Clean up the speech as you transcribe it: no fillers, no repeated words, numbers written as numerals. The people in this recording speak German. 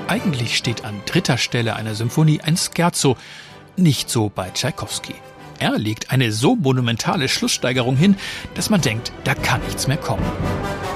Eigentlich steht an 3. Stelle einer Symphonie ein Scherzo, nicht so bei Tschaikowski. Er legt eine so monumentale Schlusssteigerung hin, dass man denkt, da kann nichts mehr kommen.